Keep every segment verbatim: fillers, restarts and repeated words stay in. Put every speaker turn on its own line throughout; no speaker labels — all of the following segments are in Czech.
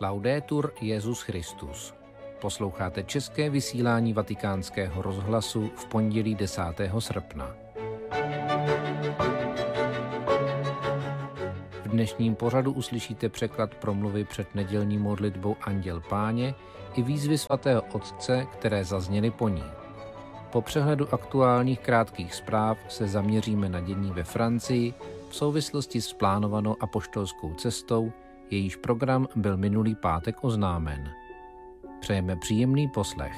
Laudetur Jesus Christus. Posloucháte české vysílání Vatikánského rozhlasu v pondělí desátého srpna. V dnešním pořadu uslyšíte překlad promluvy před nedělní modlitbou Anděl Páně i výzvy svatého Otce, které zazněly po ní. Po přehledu aktuálních krátkých zpráv se zaměříme na dění ve Francii v souvislosti s plánovanou apoštolskou cestou, jejíž program byl minulý pátek oznámen. Přejeme příjemný poslech.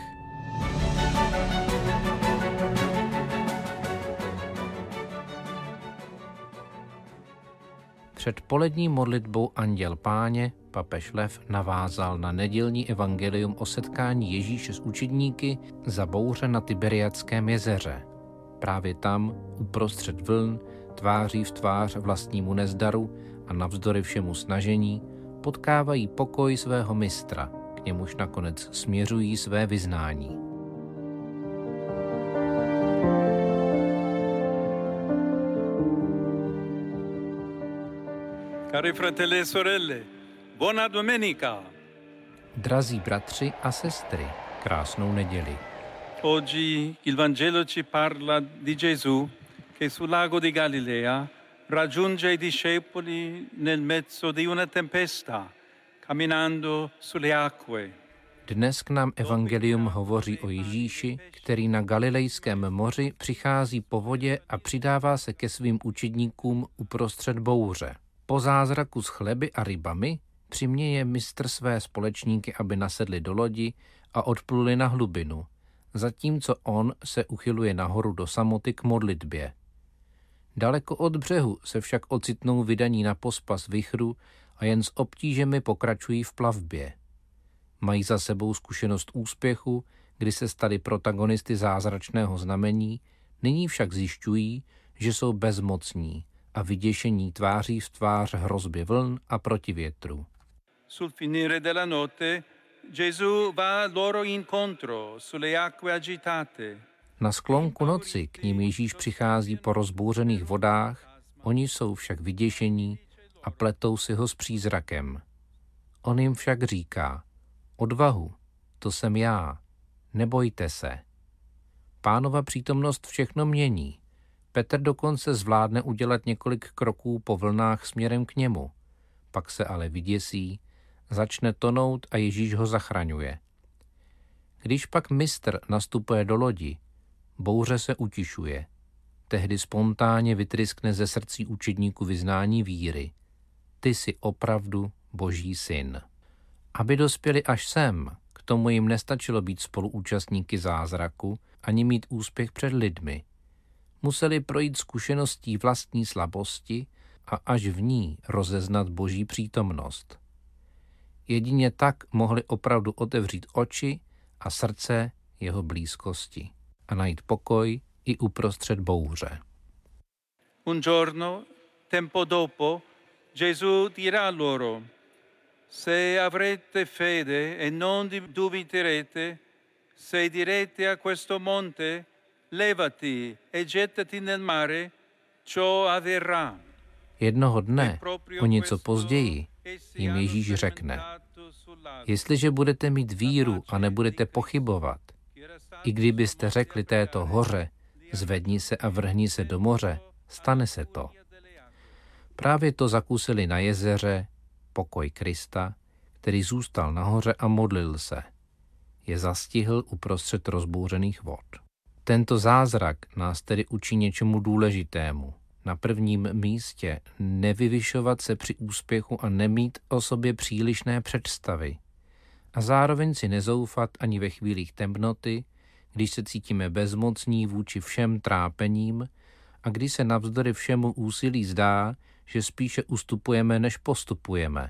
Před polední modlitbou Anděl Páně papež Lev navázal na nedělní evangelium o setkání Ježíše s učedníky za bouře na Tiberiadském jezeře. Právě tam, uprostřed vln, tváří v tvář vlastnímu nezdaru a navzdory všemu snažení, potkávají pokoj svého mistra, k němuž nakonec směřují své vyznání.
Cari fratelli e sorelle, buona domenica.
Drazí bratři a sestry, krásnou neděli.
Oggi il Vangelo ci parla di Gesù che sul lago di Galilea raggiunge i discepoli nel mezzo di una tempesta, camminando sulle acque.
Dnes k nám evangelium hovoří o Ježíši, který na Galilejském moři přichází po vodě a přidává se ke svým učedníkům uprostřed bouře. Po zázraku s chleby a rybami přiměje mistr své společníky, aby nasedli do lodi a odpluli na hlubinu, zatímco on se uchyluje nahoru do samoty k modlitbě. Daleko od břehu se však ocitnou vydaní na pospas vichru a jen s obtížemi pokračují v plavbě. Mají za sebou zkušenost úspěchu, kdy se stali protagonisty zázračného znamení, nyní však zjišťují, že jsou bezmocní a vyděšení tváří v tvář hrozbě vln a protivětru.
Sul finire della notte Gesù va loro incontro sulle acque agitate.
Na sklonku noci k ním Ježíš přichází po rozbouřených vodách, oni jsou však vyděšení a pletou si ho s přízrakem. On jim však říká: odvahu, to jsem já, nebojte se. Pánova přítomnost všechno mění. Petr dokonce zvládne udělat několik kroků po vlnách směrem k němu, pak se ale vyděsí, začne tonout a Ježíš ho zachraňuje. Když pak mistr nastupuje do lodi, bouře se utišuje. Tehdy spontánně vytryskne ze srdcí učedníků vyznání víry: ty jsi opravdu Boží syn. Aby dospěli až sem, k tomu jim nestačilo být spoluúčastníky zázraku ani mít úspěch před lidmi. Museli projít zkušeností vlastní slabosti a až v ní rozeznat Boží přítomnost. Jedině tak mohli opravdu otevřít oči a srdce jeho blízkosti a najít pokoj i uprostřed bouře.
Un giorno, tempo dopo, Gesù dirà loro: se avrete fede e non dubiterete, se direte a questo monte: levati e gettati nel mare, ciò avverrà.
Jednoho dne, o něco později, jim Ježíš řekne: jestliže budete mít víru a nebudete pochybovat, i kdybyste řekli této hoře: zvedni se a vrhni se do moře, stane se to. Právě to zakusili na jezeře pokoj Krista, který zůstal nahoře a modlil se. Je zastihl uprostřed rozbouřených vod. Tento zázrak nás tedy učí něčemu důležitému. Na prvním místě nevyvyšovat se při úspěchu a nemít o sobě přílišné představy. A zároveň si nezoufat ani ve chvílích temnoty, když se cítíme bezmocní vůči všem trápením a když se navzdory všemu úsilí zdá, že spíše ustupujeme, než postupujeme.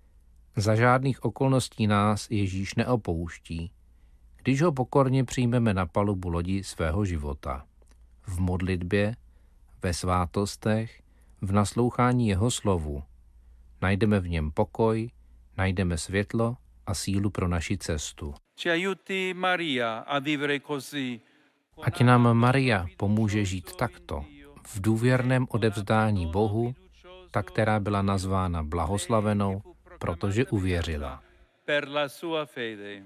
Za žádných okolností nás Ježíš neopouští, když ho pokorně přijmeme na palubu lodi svého života. V modlitbě, ve svátostech, v naslouchání jeho slovu. Najdeme v něm pokoj, najdeme světlo a sílu pro naši cestu. Ať nám Maria pomůže žít takto, v důvěrném odevzdání Bohu, ta, která byla nazvána blahoslavenou, protože uvěřila.
per la sua fede.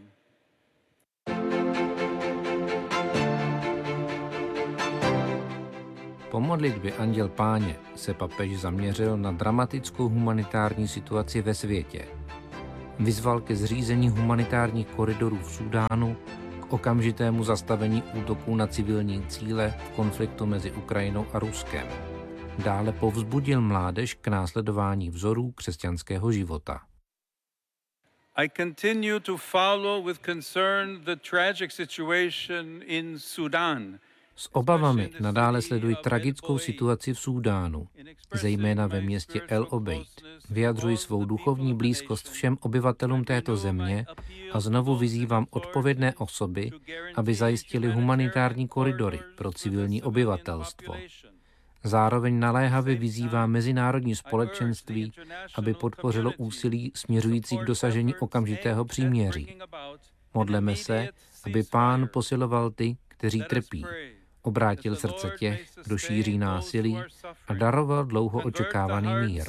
Po modlitbě Anděl Páně se papež zaměřil na dramatickou humanitární situaci ve světě. Vyzval ke zřízení humanitárních koridorů v Súdánu, k okamžitému zastavení útoků na civilní cíle v konfliktu mezi Ukrajinou a Ruskem. Dále povzbudil mládež k následování vzorů křesťanského života.
I continue to follow with concern the tragic situation in Sudan.
S obavami nadále sleduji tragickou situaci v Súdánu, zejména ve městě El Obeid. Vyjadřuji svou duchovní blízkost všem obyvatelům této země a znovu vyzývám odpovědné osoby, aby zajistili humanitární koridory pro civilní obyvatelstvo. Zároveň naléhavě vyzývá mezinárodní společenství, aby podpořilo úsilí směřující k dosažení okamžitého příměří. Modleme se, aby Pán posiloval ty, kteří trpí, obrátil srdce těch, kdo šíří násilí a daroval dlouho očekávaný mír.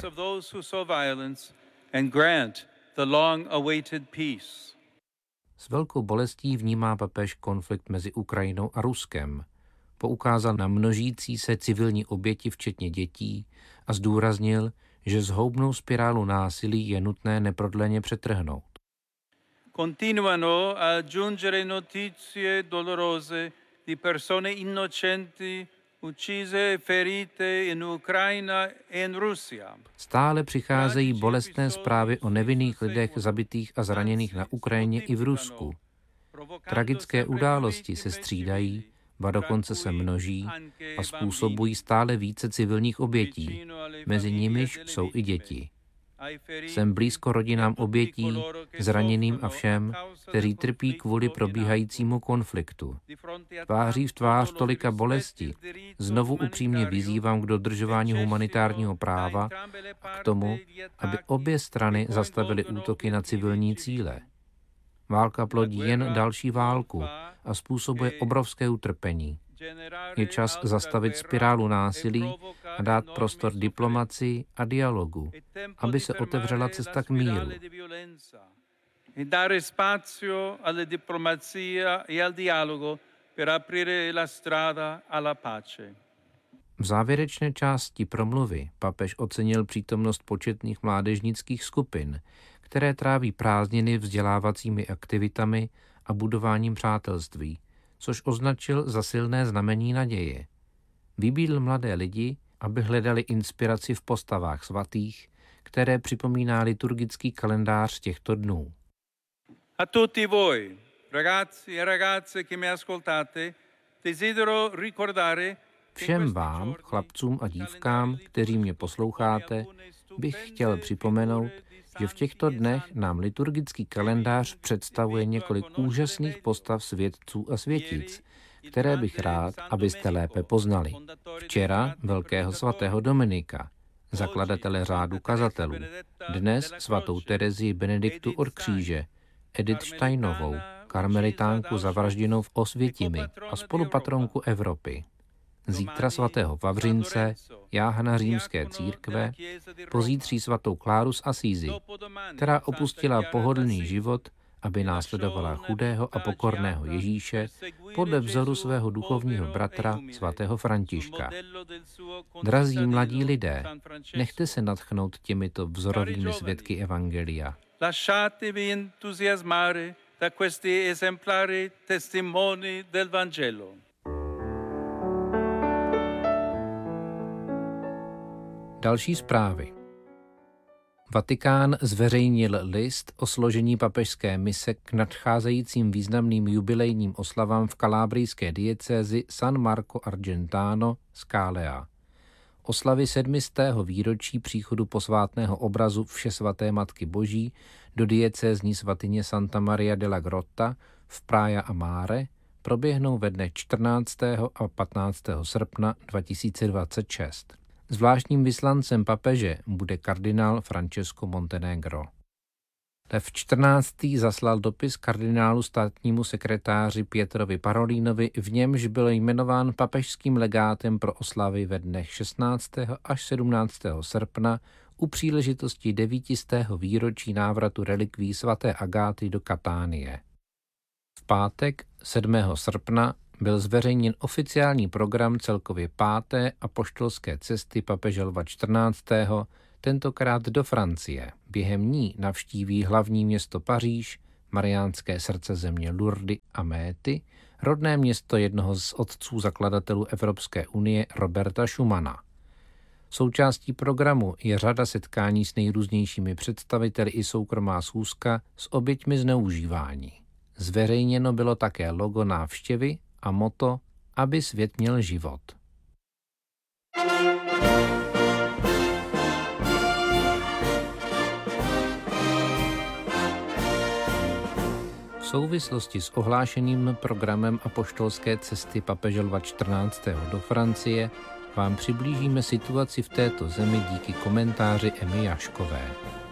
S velkou bolestí vnímá papež konflikt mezi Ukrajinou a Ruskem. Poukázal na množící se civilní oběti, včetně dětí, a zdůraznil, že zhoubnou spirálu násilí je nutné neprodleně přetrhnout.
Continuano a giungere notizie dolorose di persone innocenti uccise, ferite in Ukrajina e in Russia.
Stále přicházejí bolestné zprávy o nevinných lidech zabitých a zraněných na Ukrajině i v Rusku. Tragické události se střídají, ba dokonce se množí a způsobují stále více civilních obětí, mezi nimiž jsou i děti. Jsem blízko rodinám obětí, zraněným a všem, kteří trpí kvůli probíhajícímu konfliktu. Tváří v tvář tolika bolesti znovu upřímně vyzývám k dodržování humanitárního práva a k tomu, aby obě strany zastavily útoky na civilní cíle. Válka plodí jen další válku a způsobuje obrovské utrpení. Je čas zastavit spirálu násilí a dát prostor diplomacii a dialogu, aby se otevřela cesta k míru. V závěrečné části promluvy papež ocenil přítomnost početných mládežnických skupin, které tráví prázdniny vzdělávacími aktivitami a budováním přátelství, což označil za silné znamení naděje. Vybídl mladé lidi, aby hledali inspiraci v postavách svatých, které připomíná liturgický kalendář těchto dnů.
A tutti voi, ragazzi e ragazze che mi ascoltate, desidero ricordare.
Všem vám, chlapcům a dívkám, kteří mě posloucháte, bych chtěl připomenout, že v těchto dnech nám liturgický kalendář představuje několik úžasných postav světců a světic, které bych rád, abyste lépe poznali. Včera velkého svatého Dominika, zakladatele řádu kazatelů, dnes svatou Terezii Benediktu od kříže, Edith Steinovou, karmelitánku zavražděnou v Osvětimi a spolupatronku Evropy. Zítra svatého Vavřince, jáhna římské církve, pozítří svatou Kláru z Asízy, která opustila pohodlný život, aby následovala chudého a pokorného Ježíše podle vzoru svého duchovního bratra svatého Františka. Drazí mladí lidé, nechte se nadchnout těmito vzorovými svědky evangelia.
Lasciatevi entusiasmare da questi esemplari testimoni del Vangelo.
Další zprávy. Vatikán zveřejnil list o složení papežské mise k nadcházejícím významným jubilejním oslavám v kalábrijské diecézi San Marco Argentano Scalea. Oslavy sedmistého výročí příchodu posvátného obrazu Všesvaté Matky Boží do diecézní svatyně Santa Maria della Grotta v Praia a Mare proběhnou ve dnech čtrnáctého a patnáctého srpna dva tisíce dvacet šest. Zvláštním vyslancem papeže bude kardinál Francesco Montenegro. Lev čtrnáctý zaslal dopis kardinálu státnímu sekretáři Pietrovi Parolinovi, v němž byl jmenován papežským legátem pro oslavy ve dnech šestnáctého až sedmnáctého srpna u příležitosti devítistého výročí návratu relikví svaté Agáty do Katánie. V pátek sedmého srpna byl zveřejněn oficiální program celkově páté apoštolské cesty papeže Lva čtrnáctého, tentokrát do Francie. Během ní navštíví hlavní město Paříž, mariánské srdce země Lourdes a Méty, rodné město jednoho z otců zakladatelů Evropské unie Roberta Schumana. Součástí programu je řada setkání s nejrůznějšími představiteli i soukromá schůzka s oběťmi zneužívání. Zveřejněno bylo také logo návštěvy a motto Aby svět měl život. V souvislosti s ohlášeným programem apoštolské cesty papeže Lva čtrnáctého do Francie vám přiblížíme situaci v této zemi díky komentáři Emy Jaškové.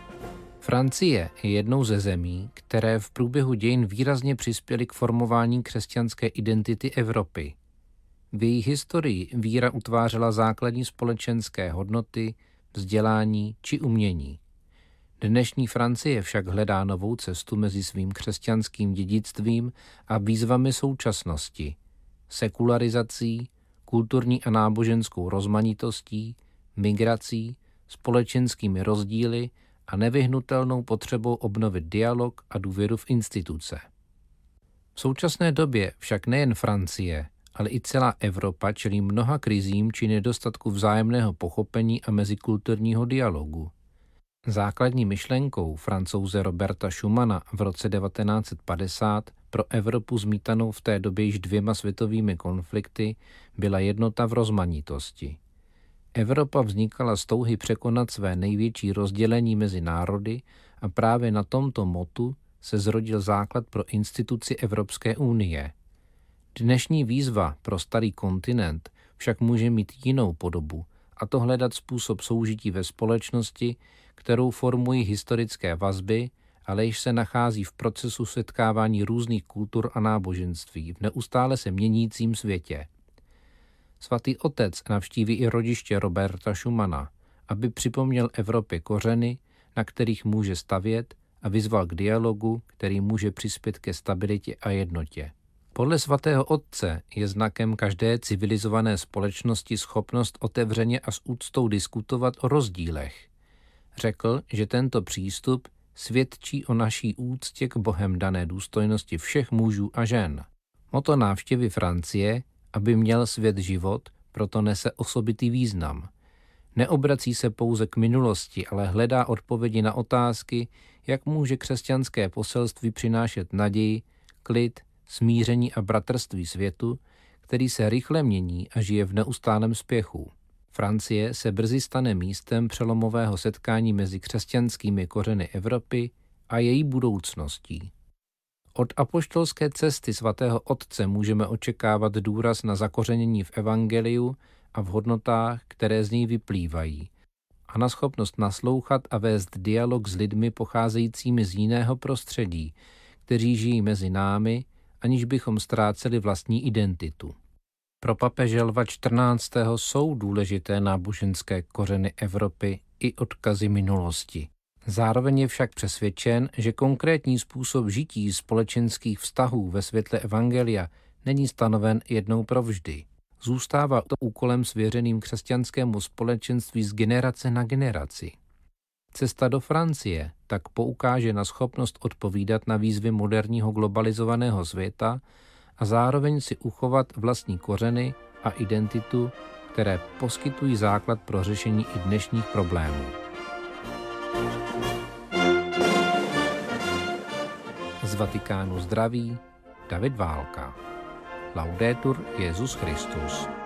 Francie je jednou ze zemí, které v průběhu dějin výrazně přispěly k formování křesťanské identity Evropy. V její historii víra utvářela základní společenské hodnoty, vzdělání či umění. Dnešní Francie však hledá novou cestu mezi svým křesťanským dědictvím a výzvami současnosti, sekularizací, kulturní a náboženskou rozmanitostí, migrací, společenskými rozdíly a nevyhnutelnou potřebou obnovit dialog a důvěru v instituce. V současné době však nejen Francie, ale i celá Evropa čelí mnoha krizím či nedostatku vzájemného pochopení a mezikulturního dialogu. Základní myšlenkou Francouze Roberta Schumana v roce devatenáct set padesát pro Evropu zmítanou v té době již dvěma světovými konflikty byla jednota v rozmanitosti. Evropa vznikala z touhy překonat své největší rozdělení mezi národy a právě na tomto motu se zrodil základ pro instituci Evropské unie. Dnešní výzva pro starý kontinent však může mít jinou podobu, a to hledat způsob soužití ve společnosti, kterou formují historické vazby, ale již se nachází v procesu setkávání různých kultur a náboženství v neustále se měnícím světě. Svatý otec navštíví i rodiště Roberta Schumana, aby připomněl Evropě kořeny, na kterých může stavět, a vyzval k dialogu, který může přispět ke stabilitě a jednotě. Podle svatého otce je znakem každé civilizované společnosti schopnost otevřeně a s úctou diskutovat o rozdílech. Řekl, že tento přístup svědčí o naší úctě k Bohem dané důstojnosti všech mužů a žen. Motto návštěvy Francie, aby měl svět život, proto nese osobitý význam. Neobrací se pouze k minulosti, ale hledá odpovědi na otázky, jak může křesťanské poselství přinášet naději, klid, smíření a bratrství světu, který se rychle mění a žije v neustálém spěchu. Francie se brzy stane místem přelomového setkání mezi křesťanskými kořeny Evropy a její budoucností. Od apoštolské cesty svatého otce můžeme očekávat důraz na zakořenění v evangeliu a v hodnotách, které z něj vyplývají, a na schopnost naslouchat a vést dialog s lidmi pocházejícími z jiného prostředí, kteří žijí mezi námi, aniž bychom ztráceli vlastní identitu. Pro papeže Lva čtrnáctého jsou důležité náboženské kořeny Evropy i odkazy minulosti. Zároveň je však přesvědčen, že konkrétní způsob žití společenských vztahů ve světle evangelia není stanoven jednou provždy. Zůstává to úkolem svěřeným křesťanskému společenství z generace na generaci. Cesta do Francie tak poukáže na schopnost odpovídat na výzvy moderního globalizovaného světa a zároveň si uchovat vlastní kořeny a identitu, které poskytují základ pro řešení i dnešních problémů. Z Vatikánu zdraví David Válka. Laudetur Jesus Christus.